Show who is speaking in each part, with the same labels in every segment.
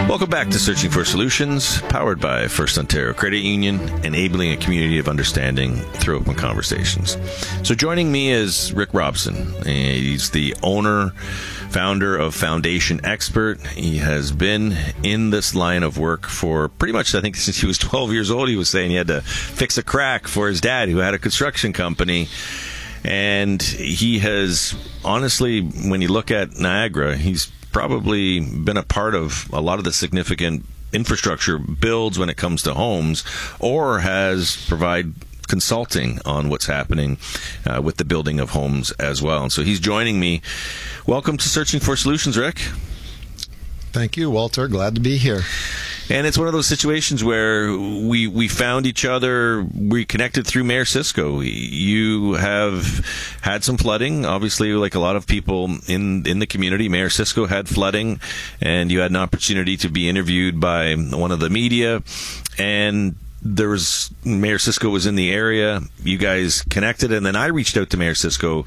Speaker 1: Welcome back to Searching for Solutions, powered by First Ontario Credit Union, enabling a community of understanding through open conversations. So joining me is Rick Robson. He's the owner, founder of Foundation Expert. He has been in this line of work for pretty much, I think, since he was 12 years old. He was saying he had to fix a crack for his dad, who had a construction company. And he has, honestly, when you look at Niagara, he's probably been a part of a lot of the significant infrastructure builds when it comes to homes, or has provided consulting on what's happening with the building of homes as well. And so he's joining me. Welcome to Searching for Solutions, Rick.
Speaker 2: Thank you, Walter. Glad to be here.
Speaker 1: And it's one of those situations where we found each other. We connected through Mayor Cisco. You have had some flooding, obviously, like a lot of people in the community. Mayor Cisco had flooding, and you had an opportunity to be interviewed by one of the media. And Mayor Cisco was in the area. You guys connected, and then I reached out to Mayor Cisco,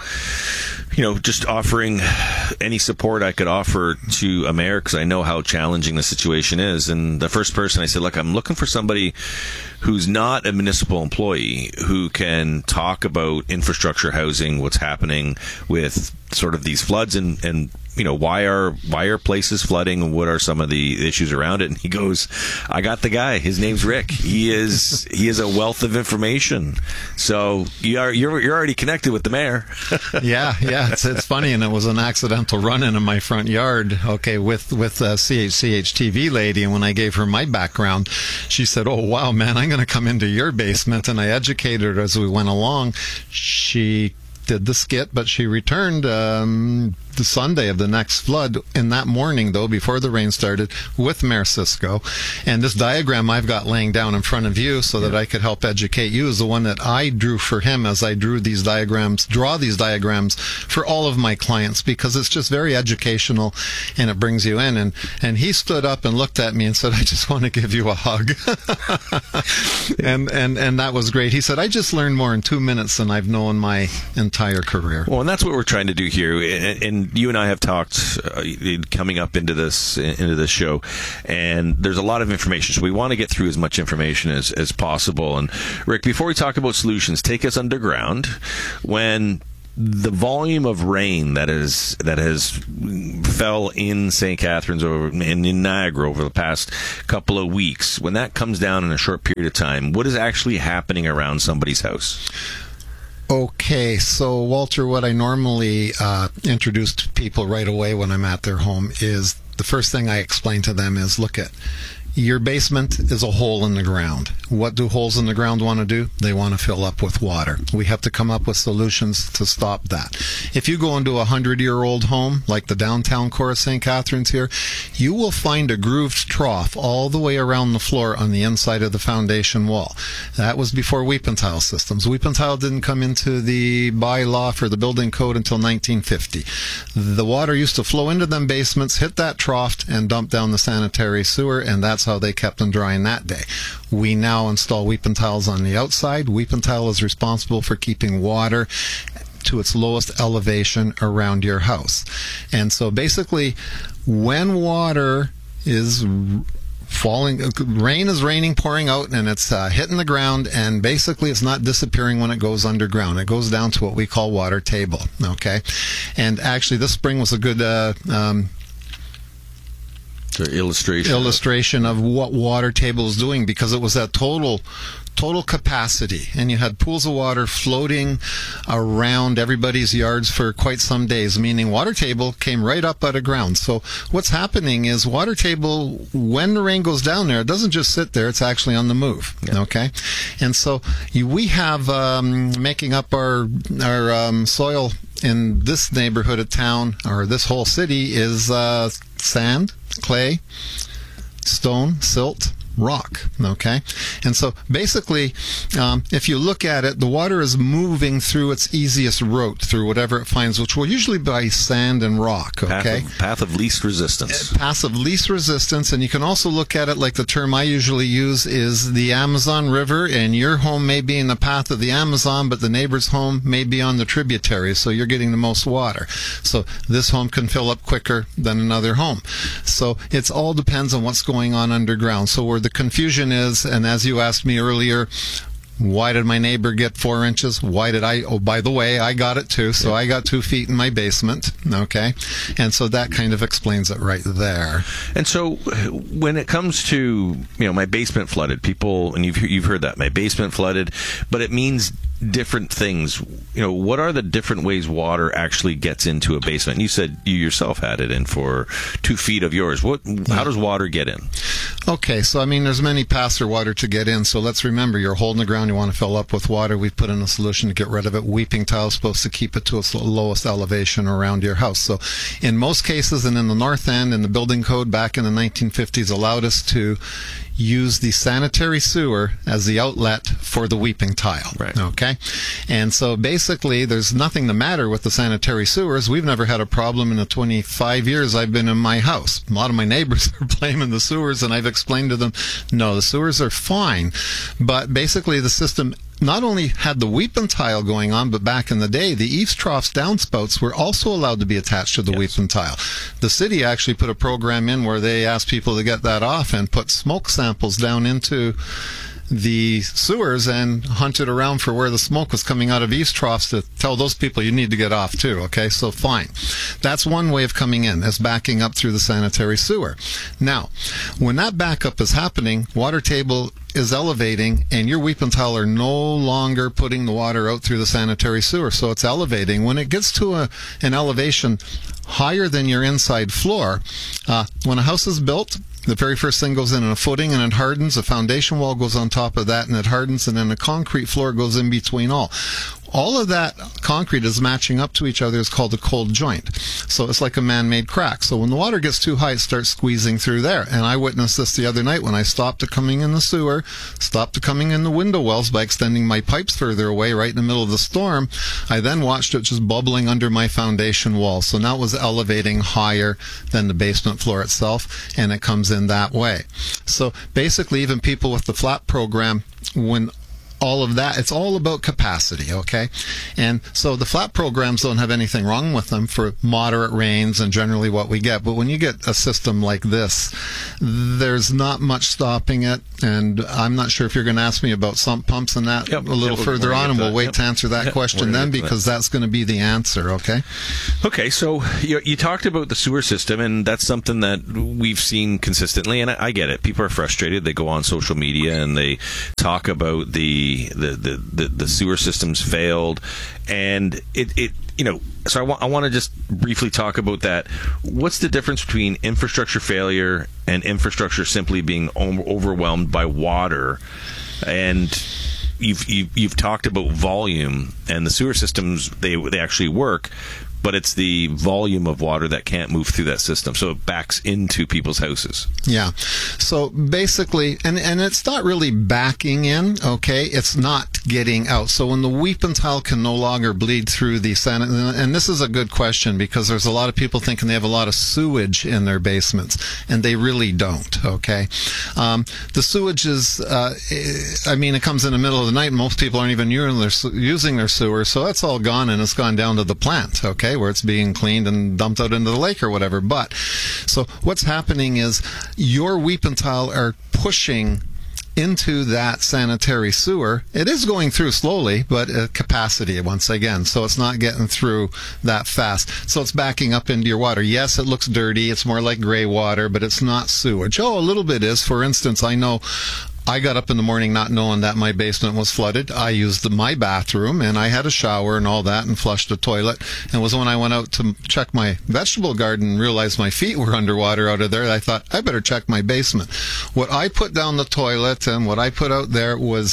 Speaker 1: just offering any support I could offer to a mayor, because I know how challenging the situation is. And the first person I said, look, I'm looking for somebody who's not a municipal employee, who can talk about infrastructure, housing, what's happening with sort of these floods, and why are places flooding, and what are some of the issues around it. And he goes, I got the guy. His name's Rick. He is a wealth of information. So you're already connected with the mayor.
Speaker 2: Yeah. It's funny, and it was an accidental run-in in my front yard. Okay, with a CHCH TV lady, and when I gave her my background, she said, "Oh wow, man, I'm going to come into your basement," and I educated her as we went along. She did the skit, but she returned the Sunday of the next flood, in that morning, though, before the rain started, with Mayor Cisco. And this diagram I've got laying down in front of you so that I could help educate you is the one that I drew for him, as I draw these diagrams for all of my clients, because it's just very educational and it brings you in. And he stood up and looked at me and said, "I just want to give you a hug." and that was great. He said, "I just learned more in 2 minutes than I've known my entire career."
Speaker 1: Well, and that's what we're trying to do here. And you and I have talked coming up into this show, and there's a lot of information, so we want to get through as much information as possible. And Rick, before we talk about solutions, take us underground. When the volume of rain that has fell in St. Catharines and in Niagara over the past couple of weeks, when that comes down in a short period of time, what is actually happening around somebody's house?
Speaker 2: Okay, so Walter, what I normally introduce to people right away when I'm at their home is, the first thing I explain to them is, look at, your basement is a hole in the ground. What do holes in the ground want to do? They want to fill up with water. We have to come up with solutions to stop that. If you go into a 100-year-old home, like the downtown core of St. Catharines here, you will find a grooved trough all the way around the floor on the inside of the foundation wall. That was before weep and tile systems. Weep and tile didn't come into the bylaw for the building code until 1950. The water used to flow into them basements, hit that trough, and dump down the sanitary sewer, and that's how they kept them drying that day. We now install weep and tiles on the outside. Weep and tile is responsible for keeping water to its lowest elevation around your house. And so basically, when water is falling, rain is raining, pouring out, and it's hitting the ground, and basically it's not disappearing when it goes underground. It goes down to what we call water table. Okay, and actually this spring was a good illustration of what water table is doing, because it was at total capacity, and you had pools of water floating around everybody's yards for quite some days, meaning water table came right up out of ground. So what's happening is water table, when the rain goes down there, it doesn't just sit there, it's actually on the move. Yeah. Okay, and so we have making up our soil in this neighborhood of town, or this whole city, is sand, clay, stone, silt, rock. Okay, and so basically, if you look at it, the water is moving through its easiest route through whatever it finds, which will usually be sand and rock. Okay,
Speaker 1: path of least resistance.
Speaker 2: Path of least resistance, and you can also look at it like the term I usually use is the Amazon River, and your home may be in the path of the Amazon, but the neighbor's home may be on the tributary, so you're getting the most water. So this home can fill up quicker than another home. So it all depends on what's going on underground. So where the confusion is, and as you asked me earlier, why did my neighbor get 4 inches? Why did I? Oh, by the way, I got it too. So I got 2 feet in my basement. Okay. And so that kind of explains it right there.
Speaker 1: And so when it comes to, my basement flooded, people, and you've heard that, my basement flooded, but it means different things. What are the different ways water actually gets into a basement? And you said you yourself had it in for 2 feet of yours. How does water get in?
Speaker 2: Okay, so there's many paths for water to get in. So let's remember, you're a hole in the ground, you want to fill up with water. We've put in a solution to get rid of it. Weeping tile is supposed to keep it to its lowest elevation around your house. So in most cases, and in the North End, in the building code back in the 1950s, allowed us to use the sanitary sewer as the outlet for the weeping tile.
Speaker 1: Right.
Speaker 2: Okay? And so basically, there's nothing the matter with the sanitary sewers. We've never had a problem in the 25 years I've been in my house. A lot of my neighbors are blaming the sewers, and I've explained to them, no, the sewers are fine. But basically, the system not only had the weeping tile going on, but back in the day, the eaves troughs downspouts were also allowed to be attached to the weeping tile. The city actually put a program in where they asked people to get that off and put smoke samples down into the sewers and hunted around for where the smoke was coming out of eaves troughs to tell those people you need to get off too. Okay, so fine. That's one way of coming in, is backing up through the sanitary sewer. Now, when that backup is happening, water table is elevating, and your weeping tile are no longer putting the water out through the sanitary sewer, so it's elevating. When it gets to an elevation higher than your inside floor, when a house is built, the very first thing goes in a footing, and it hardens. A foundation wall goes on top of that, and it hardens, and then a concrete floor goes in between all. All of that concrete is matching up to each other. Is called a cold joint. So it's like a man-made crack. So when the water gets too high, it starts squeezing through there. And I witnessed this the other night when I stopped it coming in the sewer, stopped it coming in the window wells by extending my pipes further away right in the middle of the storm. I then watched it just bubbling under my foundation wall. So now it was elevating higher than the basement floor itself, and it comes in that way. So basically, even people with the flat program, when all of that, it's all about capacity, okay? And so the flat programs don't have anything wrong with them for moderate rains and generally what we get. But when you get a system like this, there's not much stopping it. And I'm not sure if you're going to ask me about sump pumps and that a little further on, and we'll wait to answer that question then, because that's going to be the answer, okay?
Speaker 1: Okay, so you talked about the sewer system, and that's something that we've seen consistently, and I get it. People are frustrated. They go on social media and they talk about the sewer systems failed, and it so I want to just briefly talk about that. What's the difference between infrastructure failure and infrastructure simply being overwhelmed by water? And you've talked about volume, and the sewer systems, they actually work, but it's the volume of water that can't move through that system, so it backs into people's houses.
Speaker 2: Yeah. So basically, and it's not really backing in, okay? It's not getting out. So when the weeping tile can no longer bleed through the and this is a good question, because there's a lot of people thinking they have a lot of sewage in their basements, and they really don't, okay? The sewage is, it comes in the middle of the night, and most people aren't even using their sewer, so that's all gone, and it's gone down to the plant, okay, where it's being cleaned and dumped out into the lake or whatever. But so what's happening is your weeping tile are pushing into that sanitary sewer. It is going through slowly, but at capacity once again, so it's not getting through that fast. So it's backing up into your water. Yes, it looks dirty. It's more like gray water, but it's not sewage. Oh, a little bit is. For instance, I know I got up in the morning not knowing that my basement was flooded. I used my bathroom, and I had a shower and all that, and flushed the toilet. And it was when I went out to check my vegetable garden and realized my feet were underwater out of there, I thought, I better check my basement. What I put down the toilet and what I put out there was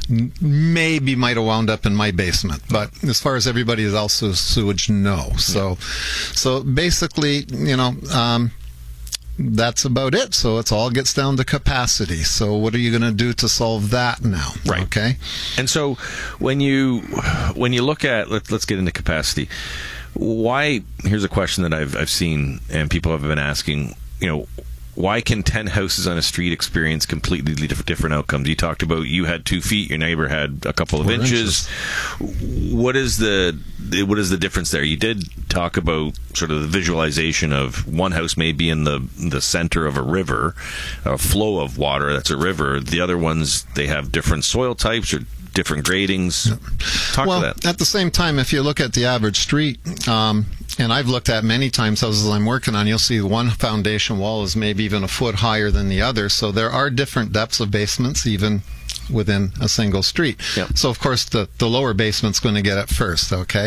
Speaker 2: maybe might have wound up in my basement. But as far as everybody else's sewage, no. So basically, that's about it. So it all gets down to capacity. So what are you going to do to solve that now?
Speaker 1: Right.
Speaker 2: Okay.
Speaker 1: And so when you look at, let's get into capacity. Why? Here's a question that I've seen and people have been asking. Why can 10 houses on a street experience completely different outcomes? You talked about you had 2 feet, your neighbor had a couple of inches. What is the difference there? You did talk about sort of the visualization of one house may be in the center of a river, a flow of water that's a river. The other ones, they have different soil types or different gradings. Talk to that.
Speaker 2: At the same time, if you look at the average street, and I've looked at many times houses I'm working on, you'll see one foundation wall is maybe even a foot higher than the other. So there are different depths of basements even within a single street.
Speaker 1: Yep.
Speaker 2: So of course the lower basement's going to get it first, okay?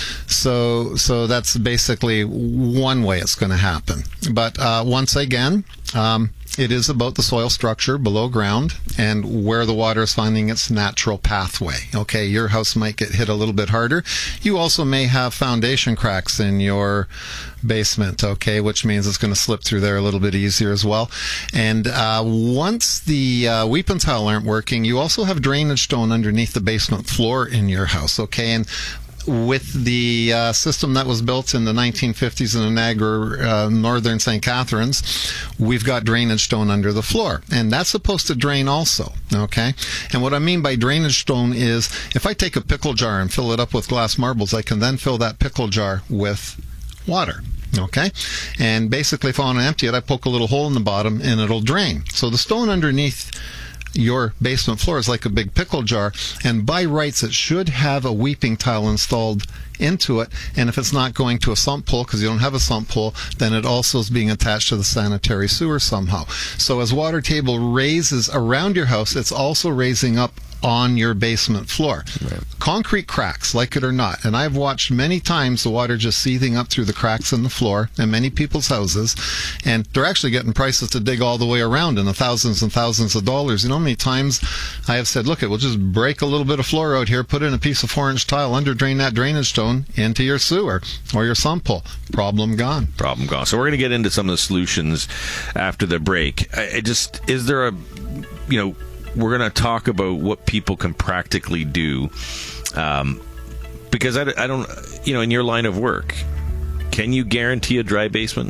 Speaker 2: So that's basically one way it's going to happen. But once again, it is about the soil structure below ground and where the water is finding its natural pathway. Okay, your house might get hit a little bit harder. You also may have foundation cracks in your basement, okay, which means it's going to slip through there a little bit easier as well. And once the weeping tile aren't working, you also have drainage stone underneath the basement floor in your house, okay? And with the system that was built in the 1950s in Niagara, northern St. Catharines, we've got drainage stone under the floor. And that's supposed to drain also, okay? And what I mean by drainage stone is if I take a pickle jar and fill it up with glass marbles, I can then fill that pickle jar with water. Okay? And basically, if I want to empty it, I poke a little hole in the bottom and it'll drain. So the stone underneath your basement floor is like a big pickle jar, and by rights it should have a weeping tile installed into it. And if it's not going to a sump pole because you don't have a sump pole, then it also is being attached to the sanitary sewer somehow. So as water table raises around your house, it's also raising up on your basement floor.
Speaker 1: Right.
Speaker 2: Concrete cracks, like it or not, and I've watched many times the water just seething up through the cracks in the floor in many people's houses, and they're actually getting prices to dig all the way around in the thousands and thousands of dollars. You know how many times I have said, look, we'll just break a little bit of floor out here, put in a piece of 4-inch tile, under drain that drainage stone into your sewer or your sump pole. Problem gone.
Speaker 1: Problem gone. So we're going to get into some of the solutions after the break. Is there a, we're going to talk about what people can practically do, because I don't, in your line of work, can you guarantee a dry basement?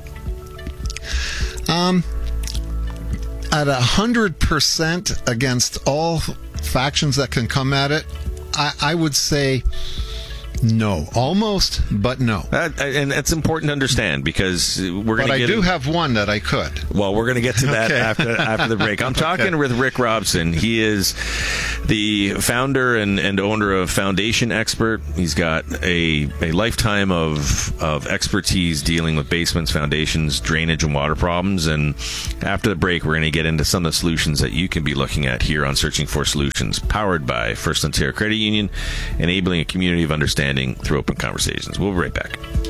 Speaker 2: At 100% against all factions that can come at it, I would say no. Almost, but no.
Speaker 1: And that's important to understand because we're going to
Speaker 2: But I do have one that I could.
Speaker 1: Well, we're going to get to that
Speaker 2: Okay.
Speaker 1: after the break. I'm talking with Rick Robson. He is the founder and owner of Foundation Expert. He's got a lifetime of expertise dealing with basements, foundations, drainage, and water problems. And after the break, we're going to get into some of the solutions that you can be looking at here on Searching for Solutions, powered by First Ontario Credit Union, enabling a community of understanding through open conversations. We'll be right back.